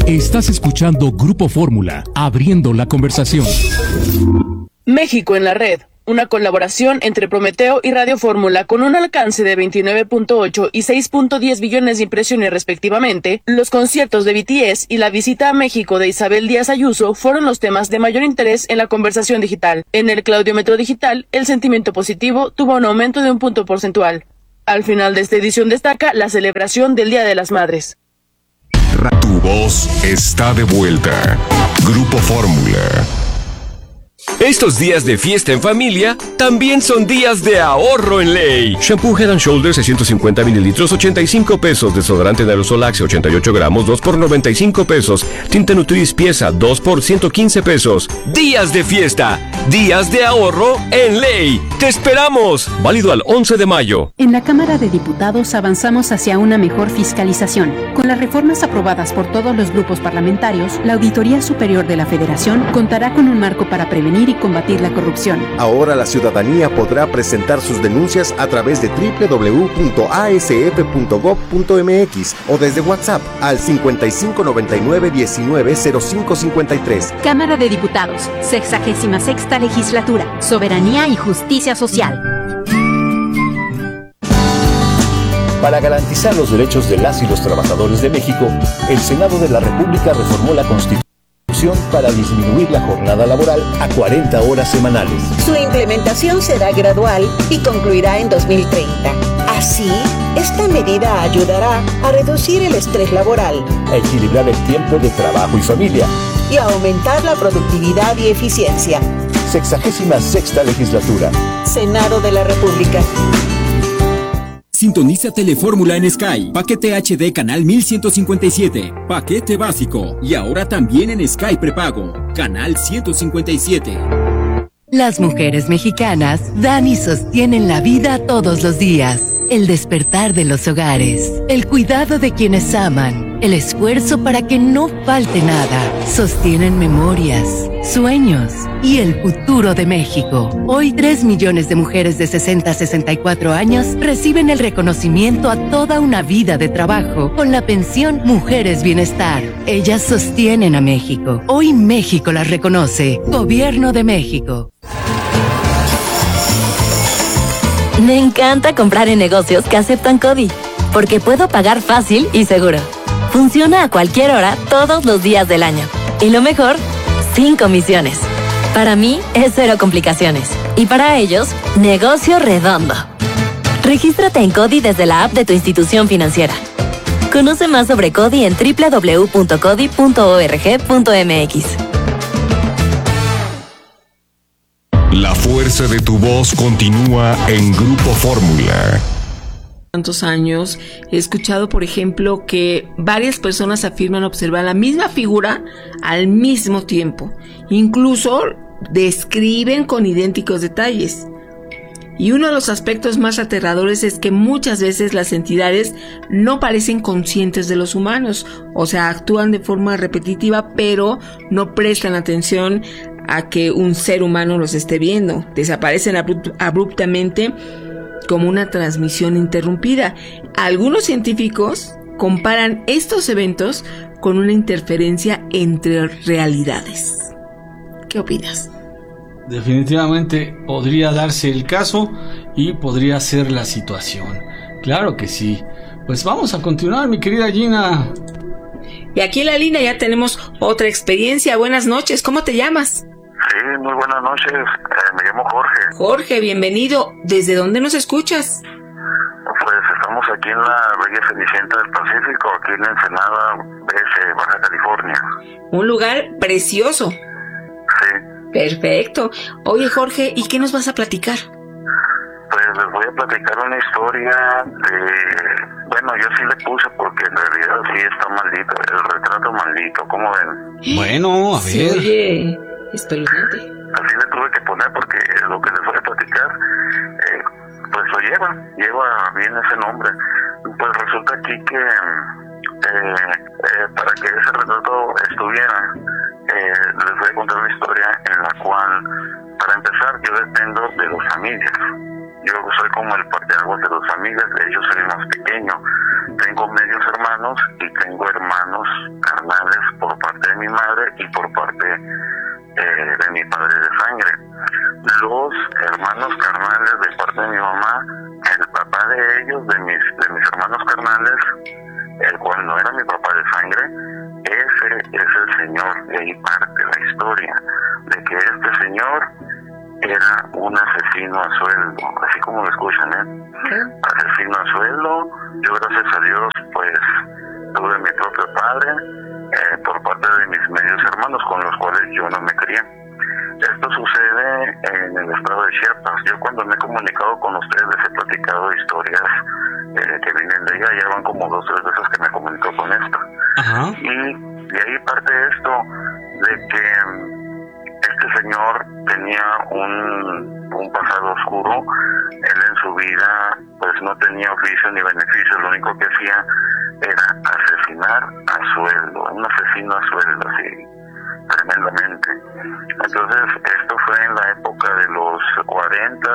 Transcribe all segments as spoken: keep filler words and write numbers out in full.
Estás escuchando Grupo Fórmula, abriendo la conversación. México en la red. Una colaboración entre Prometeo y Radio Fórmula con un alcance de veintinueve punto ocho y seis punto diez billones de impresiones respectivamente. Los conciertos de B T S y la visita a México de Isabel Díaz Ayuso fueron los temas de mayor interés en la conversación digital. En el Claudiómetro digital, el sentimiento positivo tuvo un aumento de un punto porcentual. Al final de esta edición destaca la celebración del Día de las Madres. Tu voz está de vuelta. Grupo Fórmula. Estos días de fiesta en familia también son días de ahorro en Ley. Shampoo Head and Shoulders seiscientos cincuenta mililitros, ochenta y cinco pesos. Desodorante de aerosol Axe ochenta y ocho gramos, dos por noventa y cinco pesos. Tinta Nutris pieza, dos por ciento quince pesos. Días de fiesta, días de ahorro en Ley. ¡Te esperamos! Válido al once de mayo. En la Cámara de Diputados avanzamos hacia una mejor fiscalización. Con las reformas aprobadas por todos los grupos parlamentarios, la Auditoría Superior de la Federación contará con un marco para prevenir y combatir la corrupción. Ahora la ciudadanía podrá presentar sus denuncias a través de doble u doble u doble u punto a s f punto gob punto m x o desde WhatsApp al cincuenta y cinco noventa y nueve diecinueve cero cinco cincuenta y tres. Cámara de Diputados, sexagésima sexta legislatura, soberanía y justicia social. Para garantizar los derechos de las y los trabajadores de México, el Senado de la República reformó la Constitución para disminuir la jornada laboral a cuarenta horas semanales. Su implementación será gradual y concluirá en dos mil treinta. Así, esta medida ayudará a reducir el estrés laboral, a equilibrar el tiempo de trabajo y familia y a aumentar la productividad y eficiencia. Sexagésima sexta legislatura. Senado de la República. Sintoniza Telefórmula en Sky. Paquete H D canal mil ciento cincuenta y siete. Paquete básico. Y ahora también en Sky prepago. Canal ciento cincuenta y siete. Las mujeres mexicanas dan y sostienen la vida todos los días. El despertar de los hogares, el cuidado de quienes aman, el esfuerzo para que no falte nada. Sostienen memorias, sueños y el futuro de México. Hoy tres millones de mujeres de sesenta a sesenta y cuatro años reciben el reconocimiento a toda una vida de trabajo con la pensión Mujeres Bienestar. Ellas sostienen a México. Hoy México las reconoce. Gobierno de México. Me encanta comprar en negocios que aceptan CODI, porque puedo pagar fácil y seguro. Funciona a cualquier hora, todos los días del año. Y lo mejor, sin comisiones. Para mí, es cero complicaciones. Y para ellos, negocio redondo. Regístrate en CODI desde la app de tu institución financiera. Conoce más sobre CODI en doble u doble u doble u punto codi punto org punto m x. La fuerza de tu voz continúa en Grupo Fórmula. Tantos años he escuchado, por ejemplo, que varias personas afirman observar la misma figura al mismo tiempo. Incluso describen con idénticos detalles. Y uno de los aspectos más aterradores es que muchas veces las entidades no parecen conscientes de los humanos, o sea, actúan de forma repetitiva, pero no prestan atención a que un ser humano los esté viendo. Desaparecen abrupt- abruptamente como una transmisión interrumpida. Algunos científicos comparan estos eventos con una interferencia entre realidades. ¿Qué opinas? Definitivamente podría darse el caso y podría ser la situación. Claro que sí. Pues vamos a continuar, mi querida Gina. Y aquí en la línea ya tenemos otra experiencia. Buenas noches, ¿cómo te llamas? Sí, muy buenas noches, eh, me llamo Jorge. Jorge, bienvenido. ¿Desde dónde nos escuchas? Pues estamos aquí en la Bella Cenicienta del Pacífico, aquí en Ensenada, B S, Baja California. Un lugar precioso. Sí. Perfecto. Oye, Jorge, ¿y qué nos vas a platicar? Pues les voy a platicar una historia de... Bueno, yo sí le puse porque en realidad sí está maldito, el retrato maldito, ¿cómo ven? Bueno, a ver. Sí, oye, espeluznante. Así le tuve que poner porque lo que les voy a platicar, eh, pues lo lleva, lleva bien ese nombre. Pues resulta aquí que eh, eh, para que ese retrato estuviera, eh, les voy a contar una historia en la cual, para empezar, yo dependo de dos familias. Yo soy como el parteaguas de dos familias, de hecho soy el más pequeño. Tengo medios hermanos y tengo hermanos carnales madre y por parte eh, de mi padre de sangre. Los hermanos carnales de parte de mi mamá, el papá de ellos, de mis, de mis hermanos carnales, el cual no era mi papá de sangre, ese es el señor. De ahí parte la historia, de que este señor era un asesino a sueldo, así como lo escuchan, ¿eh? ¿Qué? Asesino a sueldo. Yo, gracias a Dios, pues tuve mi propio padre eh, por parte de mis medios hermanos, con los cuales yo no me crié. Esto sucede en el estado de Chiapas. Yo, cuando me he comunicado con ustedes, les he platicado historias eh, que vienen de allá. Ya van como dos o tres veces que me comunico con esto. Ajá. Y de ahí parte esto de que este señor tenía un, un pasado oscuro. Él en su vida pues no tenía oficio ni beneficio. Lo único que hacía era asesinar a sueldo. Un asesino a sueldo, así, tremendamente. Entonces, esto fue en la época de los cuarenta,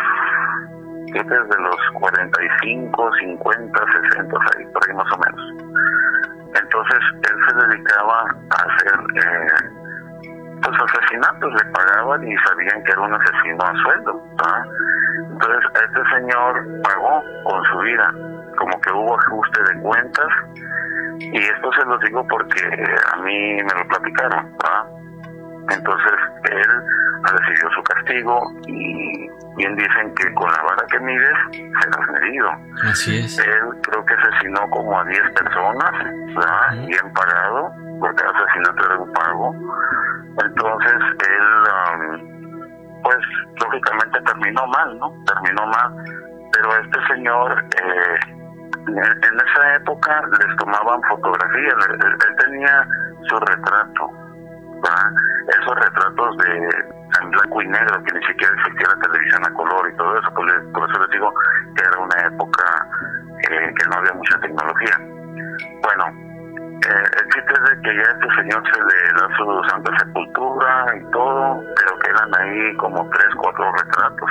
desde los cuarenta y cinco, cincuenta, sesenta, ahí, por ahí más o menos. Entonces, él se dedicaba a hacer eh, pues asesinatos, le pagaban y sabían que era un asesino a sueldo, ¿verdad? Entonces, este señor pagó con su vida, como que hubo ajuste de cuentas, y esto se los digo porque a mí me lo platicaron, ¿verdad? Entonces, él recibió su castigo, y bien dicen que con la vara que mides serás medido. Así es. Él creo que asesinó como a diez personas, ¿verdad? Mm. Bien pagado, porque el asesinato era un pago. Entonces, él, um, pues, lógicamente terminó mal, ¿no? Terminó mal. Pero este señor, eh, en, en esa época les tomaban fotografías. Él, él tenía su retrato, ¿verdad? Esos retratos de en blanco y negro, que ni siquiera existía la televisión a color y todo eso. Por, por eso les digo que era una época eh, que no había mucha tecnología. Bueno, eh, el chiste es de que ya este señor se le da su santa sepultura y todo, pero quedan ahí como tres, cuatro retratos.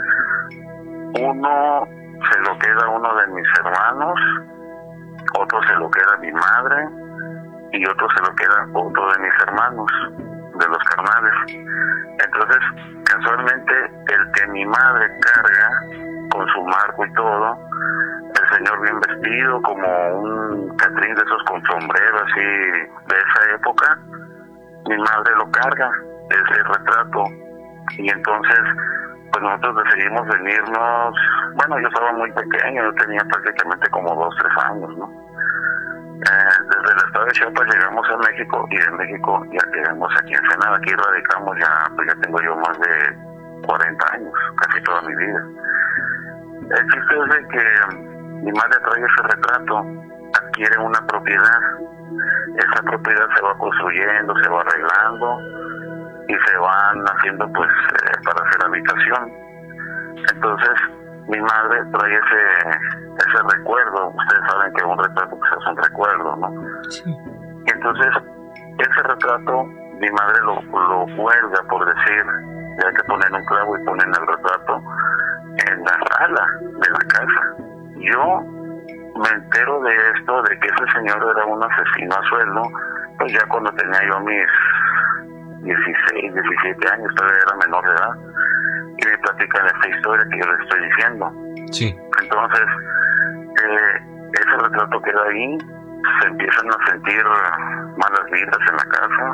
Uno se lo queda uno de mis hermanos, otro se lo queda mi madre, y otro se lo queda otro de mis hermanos, de los carnales. Entonces, casualmente, el que mi madre carga con su marco y todo, el señor bien vestido, como un catrín de esos con sombrero, así, de esa época, mi madre lo carga, ese retrato. Y entonces, pues nosotros decidimos venirnos. Bueno, yo estaba muy pequeño, yo tenía prácticamente como dos, tres años, ¿no? Eh, desde el estado de Chiapas llegamos a México, y de México ya quedamos aquí en Ensenada. Aquí radicamos ya, pues ya tengo yo más de cuarenta años, casi toda mi vida. El chiste es de que mi madre trae ese retrato, adquiere una propiedad. Esa propiedad se va construyendo, se va arreglando, y se van haciendo pues eh, para hacer habitación. Entonces, mi madre trae ese ese recuerdo. Ustedes saben que un retrato pues es un recuerdo, ¿no? Sí. Y entonces, ese retrato, mi madre lo, lo cuelga, por decir, ya que ponen un clavo y ponen el retrato en la sala de la casa. Yo me entero de esto, de que ese señor era un asesino a sueldo, pues ya cuando tenía yo mis dieciséis, diecisiete años, todavía era menor de edad, y me platican esta historia que yo les estoy diciendo. Sí. Entonces, eh, ese retrato queda ahí, se empiezan a sentir malas vibras en la casa.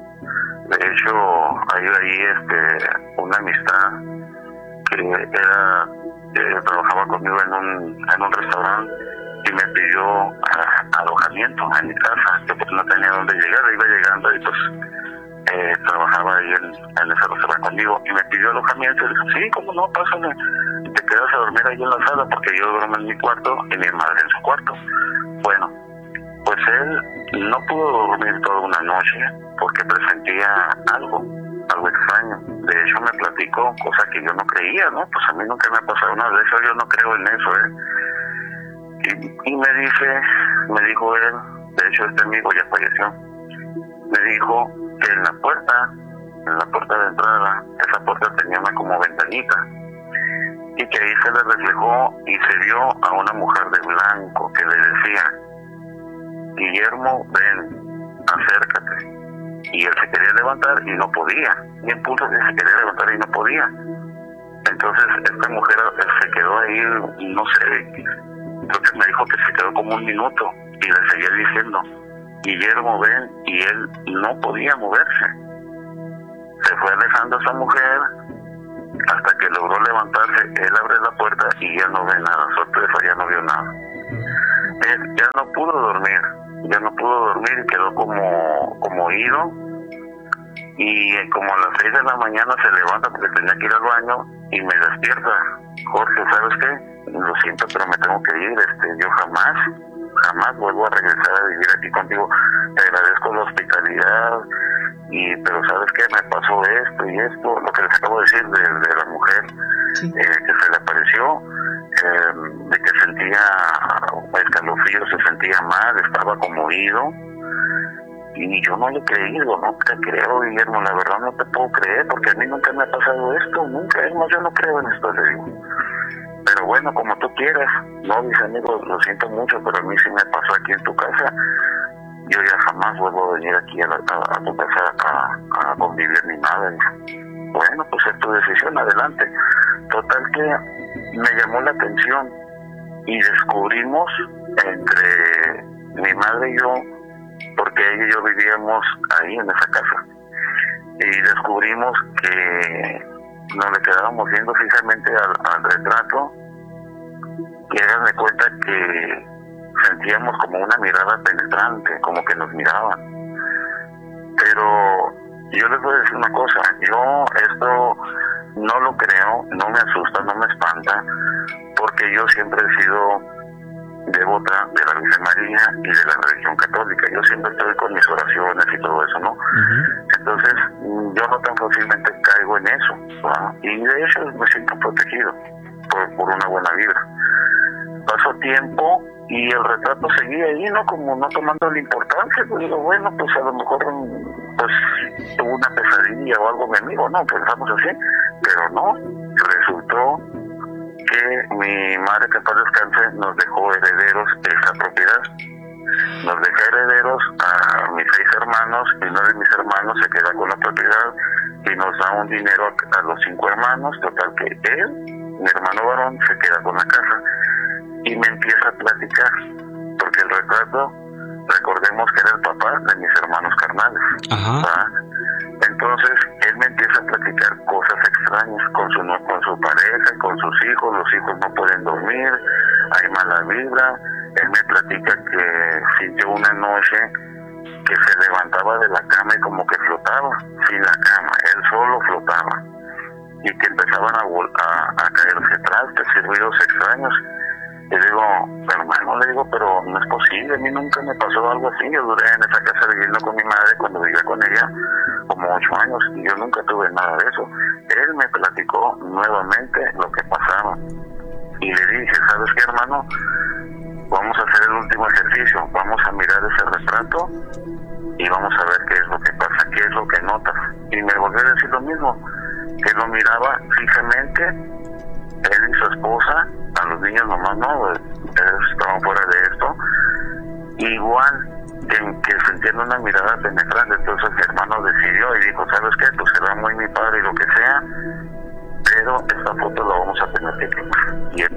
De hecho, hay ahí este, una amistad que era, eh, trabajaba conmigo en un, en un restaurante, y me pidió uh, alojamiento en mi casa, que pues no tenía dónde llegar, iba llegando y pues eh, trabajaba ahí en, en ese restaurante conmigo, y me pidió alojamiento. Y dije, sí, cómo no, pásale, te quedas a dormir ahí en la sala, porque yo duermo en mi cuarto y mi madre en su cuarto. Bueno, pues él no pudo dormir toda una noche porque presentía algo, algo extraño. De hecho, me platicó cosas que yo no creía, ¿no? Pues a mí nunca me ha pasado nada de eso, yo no creo en eso, ¿eh? Y, y me dice, me dijo él, de hecho este amigo ya falleció, me dijo que en la puerta, en la puerta de entrada, esa puerta tenía una como ventanita, y que ahí se le reflejó y se vio a una mujer de blanco que le decía, Guillermo, ven, acércate. y él se quería levantar y no podía, bien puto que se quería levantar y no podía. Entonces esta mujer se quedó ahí, no sé, creo que me dijo que se quedó como un minuto y le seguía diciendo, Guillermo, ven, y él no podía moverse. Se fue alejando a esa mujer hasta que logró levantarse. Él abre la puerta y ya no ve nada, sorpresa, ya no vio nada. Él ya no pudo dormir, ya no pudo dormir y quedó como, como oído. Y como a las seis de la mañana se levanta porque tenía que ir al baño y me despierta. Jorge, ¿sabes qué? Lo siento, pero me tengo que ir. Este, yo jamás, jamás vuelvo a regresar a vivir aquí contigo. Te agradezco la hospitalidad, y pero ¿sabes qué? Me pasó esto y esto, lo que les acabo de decir de, de la mujer, sí. eh, que se le apareció, eh, de que sentía escalofríos, se sentía mal, estaba conmovido. Y yo no le he creído, no te creo, Guillermo, la verdad no te puedo creer, porque a mí nunca me ha pasado esto, nunca, es más, yo no creo en esto, le digo. Pero bueno, como tú quieras, no, mis amigos, lo siento mucho, pero a mí sí me pasó aquí en tu casa, yo ya jamás vuelvo a venir aquí a, la, a, a tu casa a, a convivir ni nada. Dice. Bueno, pues es tu decisión, adelante. Total que me llamó la atención y descubrimos entre mi madre y yo, porque ella y yo vivíamos ahí en esa casa, y descubrimos que nos le quedábamos viendo fijamente al, al retrato, y hagan de cuenta que sentíamos como una mirada penetrante, como que nos miraban. Pero yo les voy a decir una cosa, yo esto no lo creo, no me asusta, no me espanta, porque yo siempre he sido devota de la Virgen María y de la religión católica. Yo siempre estoy con mis oraciones y todo eso, ¿no? Uh-huh. Entonces, yo no tan fácilmente caigo en eso, ¿no? Y de hecho me siento protegido por, por una buena vibra. Pasó tiempo y el retrato seguía ahí, ¿no? Como no tomando la importancia, pues digo, bueno, pues a lo mejor pues tuvo una pesadilla o algo mi amigo, ¿no? Pensamos así, pero no, resultó que mi madre, que para descanse, nos dejó herederos de esa propiedad. Nos dejó herederos a mis seis hermanos, y uno de mis hermanos se queda con la propiedad y nos da un dinero a, a los cinco hermanos. Total que él, mi hermano varón, se queda con la casa y me empieza a platicar, porque el retrato, recordemos que era el papá de mis hermanos carnales. Ajá. Entonces él me empieza a platicar cosas extrañas con su con su pareja, con sus hijos. Los hijos no pueden dormir, hay mala vibra. Él me platica que sintió una noche que se levantaba de la cama y como que flotaba sin la cama, él solo flotaba, y que empezaban a, a, a caerse trastes y ruidos extraños. Y digo, hermano, le digo, pero no es posible, a mí nunca me pasó algo así. Yo duré en esa casa viviendo con mi madre cuando vivía con ella como ocho años y yo nunca tuve nada de eso. Él me platicó nuevamente lo que pasaba y le dije, ¿sabes qué, hermano? Vamos a hacer el último ejercicio, vamos a mirar ese retrato y vamos a ver qué es lo que pasa, qué es lo que notas. Y me volvió a decir lo mismo, que lo miraba fijamente, él y su esposa, a los niños nomás no, ellos estaban fuera de esto, igual en que sentían una mirada penetrante. Entonces mi hermano decidió y dijo, ¿sabes qué? Pues será muy mi padre y lo que sea, pero esta foto la vamos a tener que quemar. Y